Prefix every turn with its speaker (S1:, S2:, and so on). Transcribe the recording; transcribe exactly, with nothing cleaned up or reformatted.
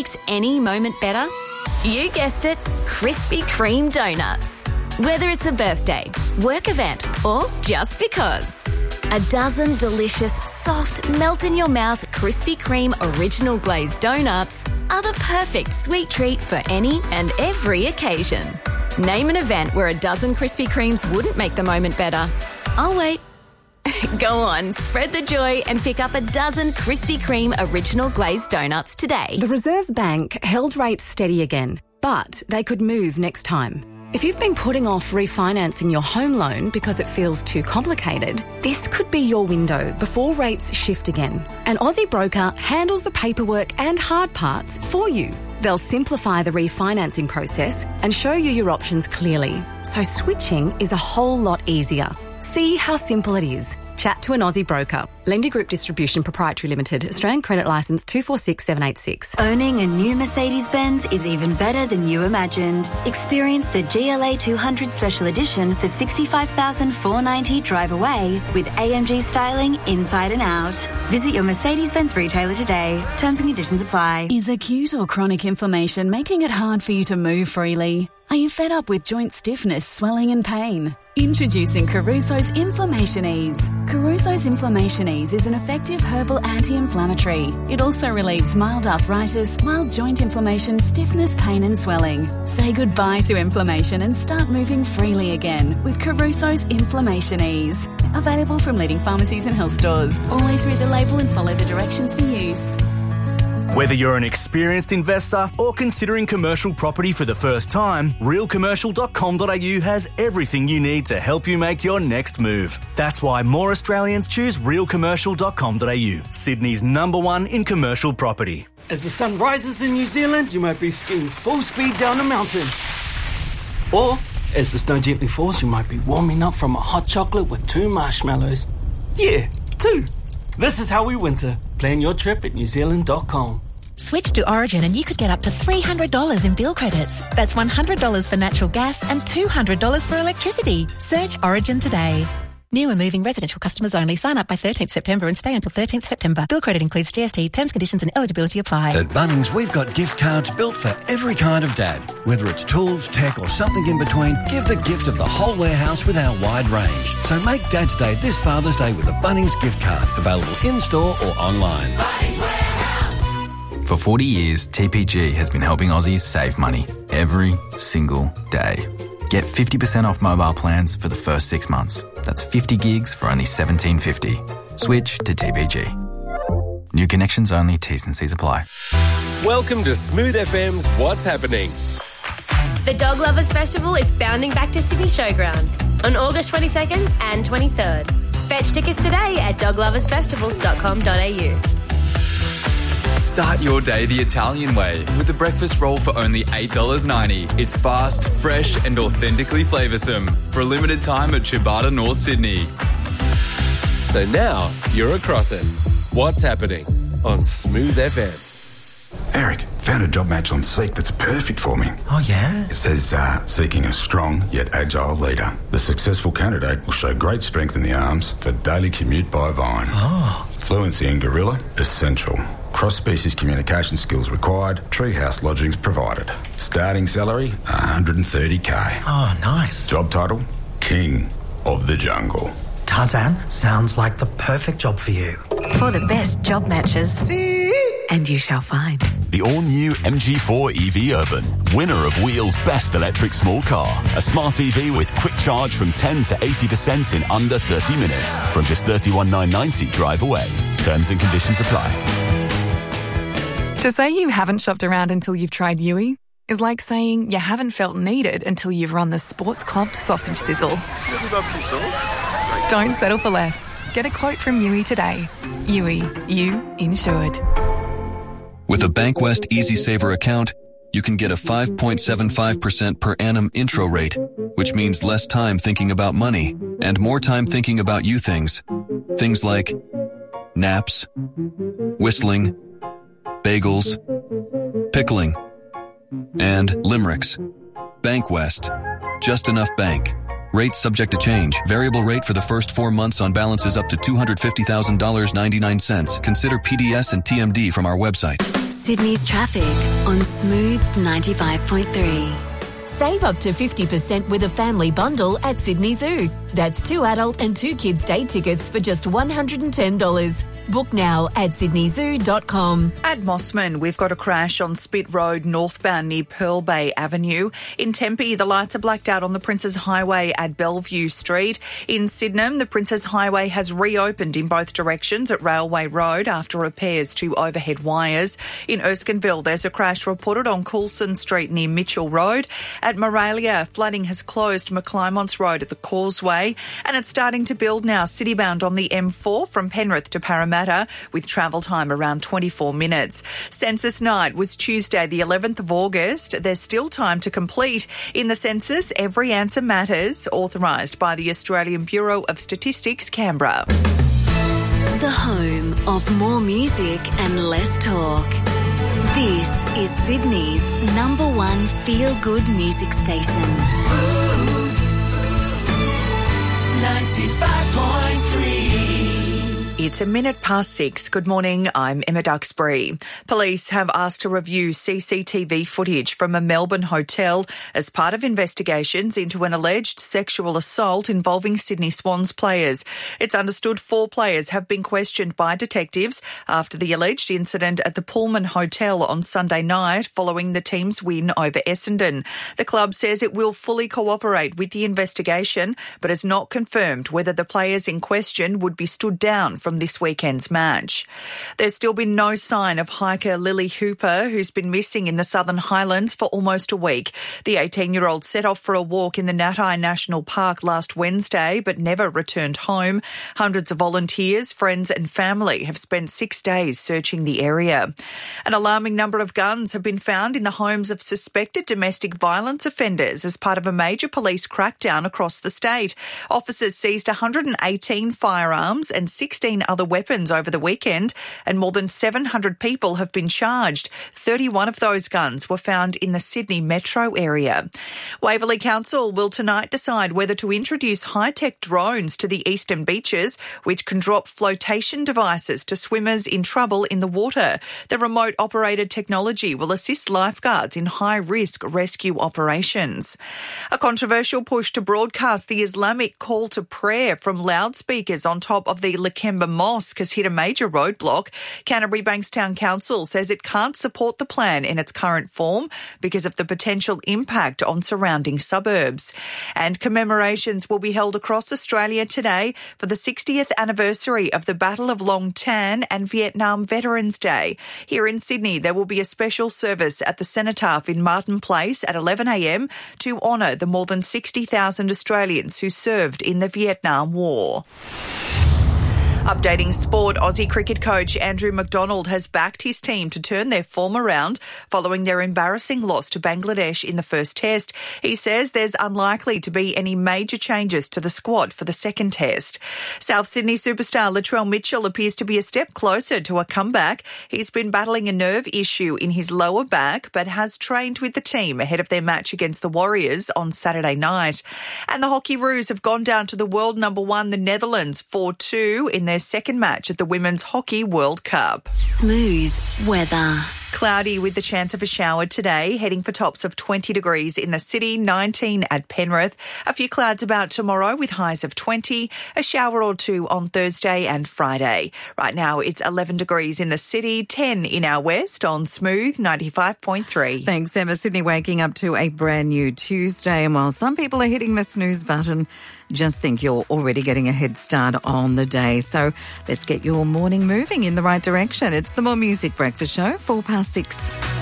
S1: makes any moment better? You guessed it, Krispy Kreme donuts. Whether it's a birthday, work event, or just because. A dozen delicious, soft, melt-in-your-mouth Krispy Kreme original glazed donuts are the perfect sweet treat for any and every occasion. Name an event where a dozen Krispy Kremes wouldn't make the moment better. I'll wait. Go on, spread the joy and pick up a dozen Krispy Kreme original glazed donuts today.
S2: The Reserve Bank held rates steady again, but they could move next time. If you've been putting off refinancing your home loan because it feels too complicated, this could be your window before rates shift again. An Aussie broker handles the paperwork and hard parts for you. They'll simplify the refinancing process and show you your options clearly, so switching is a whole lot easier. See how simple it is. Chat to an Aussie broker. Lendi Group Distribution Proprietary Limited. Australian Credit Licence two four six seven eight six.
S3: Owning a new Mercedes-Benz is even better than you imagined. Experience the G L A two hundred Special Edition for sixty-five thousand four hundred ninety dollars drive away with A M G styling inside and out. Visit your Mercedes-Benz retailer today. Terms and conditions apply.
S4: Is acute or chronic inflammation making it hard for you to move freely? Are you fed up with joint stiffness, swelling and pain? Introducing Caruso's Inflammation Ease. Caruso's Inflammation Ease is an effective herbal anti-inflammatory. It also relieves mild arthritis, mild joint inflammation, stiffness, pain and swelling. Say goodbye to inflammation and start moving freely again with Caruso's Inflammation Ease. Available from leading pharmacies and health stores. Always read the label and follow the directions for use.
S5: Whether you're an experienced investor or considering commercial property for the first time, real commercial dot com dot a u has everything you need to help you make your next move. That's why more Australians choose real commercial dot com dot a u, Sydney's number one in commercial property.
S6: As the sun rises in New Zealand, you might be skiing full speed down a mountain. Or, as the snow gently falls, you might be warming up from a hot chocolate with two marshmallows. Yeah, two. This is how we winter. Plan your trip at new zealand dot com.
S7: Switch to Origin and you could get up to three hundred dollars in bill credits. That's one hundred dollars for natural gas and two hundred dollars for electricity. Search Origin today. New and moving residential customers only. Sign up by thirteenth September and stay until thirteenth September. Bill credit includes G S T. Terms, conditions and eligibility apply.
S8: At Bunnings, we've got gift cards built for every kind of dad. Whether it's tools, tech or something in between, give the gift of the whole warehouse with our wide range. So make Dad's Day this Father's Day with a Bunnings gift card. Available in-store or online.
S9: Bunnings Warehouse. For forty years, T P G has been helping Aussies save money every single day. Get fifty percent off mobile plans for the first six months. That's fifty gigs for only seventeen fifty. Switch to T P G. New connections only, T's and C's apply.
S10: Welcome to Smooth F M's What's Happening.
S11: The Dog Lovers Festival is bounding back to Sydney Showground on August twenty-second and twenty-third. Fetch tickets today at dog lovers festival dot com dot a u.
S12: Start your day the Italian way with a breakfast roll for only eight dollars ninety. It's fast, fresh and authentically flavoursome. For a limited time at Ciabatta, North Sydney.
S10: So now you're across it. What's Happening on Smooth F M.
S13: Eric, found a job match on Seek that's perfect for me.
S14: Oh, yeah?
S13: It says, uh, seeking a strong yet agile leader. The successful candidate will show great strength in the arms for daily commute by Vine.
S14: Oh.
S13: Fluency in Gorilla, essential. Cross-species communication skills required. Treehouse lodgings provided. Starting salary, one hundred thirty k.
S14: Oh, nice.
S13: Job title, King of the Jungle.
S14: Tarzan, sounds like the perfect job for you.
S7: For the best job matches. And you shall find.
S15: The all-new M G four E V Urban, winner of Wheel's Best Electric Small Car. A smart E V with quick charge from ten to eighty percent in under thirty minutes. From just thirty-one thousand nine hundred ninety drive away. Terms and conditions apply.
S16: To say you haven't shopped around until you've tried Yui is like saying you haven't felt needed until you've run the Sports Club sausage sizzle. Don't settle for less. Get a quote from Yui today. Yui, you insured.
S17: With a Bankwest EasySaver account, you can get a five point seven five percent per annum intro rate, which means less time thinking about money and more time thinking about you things. Things like naps, whistling, bagels, pickling, and limericks. Bankwest. Just enough bank. Rates subject to change. Variable rate for the first four months on balances up to two hundred fifty thousand dollars and ninety-nine cents. Consider P D S and T M D from our website.
S3: Sydney's traffic on Smooth ninety-five point three.
S18: Save up to fifty percent with a family bundle at Sydney Zoo. That's two adult and two kids day tickets for just one hundred ten dollars. Book now at sydney zoo dot com.
S19: At Mossman, we've got a crash on Spit Road northbound near Pearl Bay Avenue. In Tempe, the lights are blacked out on the Princes Highway at Bellevue Street. In Sydenham, the Princes Highway has reopened in both directions at Railway Road after repairs to overhead wires. In Erskineville, there's a crash reported on Coulson Street near Mitchell Road. At Moralia, flooding has closed McClymonts Road at the Causeway, and it's starting to build now citybound on the M four from Penrith to Parramatta, with travel time around twenty-four minutes. Census night was Tuesday, the eleventh of August. There's still time to complete. In the census, every answer matters, authorised by the Australian Bureau of Statistics, Canberra.
S3: The home of more music and less talk. This is Sydney's number one feel-good music station.
S20: Smooth ninety-five point three.
S19: It's a minute past six. Good morning, I'm Emma Duxbury. Police have asked to review C C T V footage from a Melbourne hotel as part of investigations into an alleged sexual assault involving Sydney Swans players. It's understood four players have been questioned by detectives after the alleged incident at the Pullman Hotel on Sunday night following the team's win over Essendon. The club says it will fully cooperate with the investigation but has not confirmed whether the players in question would be stood down from this weekend's match. There's still been no sign of hiker Lily Hooper, who's been missing in the Southern Highlands for almost a week. The eighteen-year-old set off for a walk in the Natai National Park last Wednesday but never returned home. Hundreds of volunteers, friends and family have spent six days searching the area. An alarming number of guns have been found in the homes of suspected domestic violence offenders as part of a major police crackdown across the state. Officers seized one hundred eighteen firearms and sixteen other weapons over the weekend, and more than seven hundred people have been charged. thirty-one of those guns were found in the Sydney metro area. Waverley Council will tonight decide whether to introduce high-tech drones to the eastern beaches, which can drop flotation devices to swimmers in trouble in the water. The remote-operated technology will assist lifeguards in high-risk rescue operations. A controversial push to broadcast the Islamic call to prayer from loudspeakers on top of the Lakemba Mosque has hit a major roadblock. Canterbury Bankstown Council says it can't support the plan in its current form because of the potential impact on surrounding suburbs. And commemorations will be held across Australia today for the sixtieth anniversary of the Battle of Long Tan and Vietnam Veterans Day. Here in Sydney, there will be a special service at the Cenotaph in Martin Place at eleven a m to honour the more than sixty thousand Australians who served in the Vietnam War. Updating sport, Aussie cricket coach Andrew McDonald has backed his team to turn their form around following their embarrassing loss to Bangladesh in the first test. He says there's unlikely to be any major changes to the squad for the second test. South Sydney superstar Latrell Mitchell appears to be a step closer to a comeback. He's been battling a nerve issue in his lower back but has trained with the team ahead of their match against the Warriors on Saturday night. And the Hockey Roos have gone down to the world number one, the Netherlands, four two in their second match at the Women's Hockey World Cup.
S3: Smooth weather.
S19: Cloudy with the chance of a shower today, heading for tops of twenty degrees in the city, nineteen at Penrith. A few clouds about tomorrow with highs of twenty, a shower or two on Thursday and Friday. Right now it's eleven degrees in the city, ten in our west on Smooth ninety-five point three.
S21: Thanks, Emma. Sydney waking up to a brand new Tuesday, and while some people are hitting the snooze button, just think you're already getting a head start on the day. So let's get your morning moving in the right direction. It's the More Music Breakfast Show, four past six.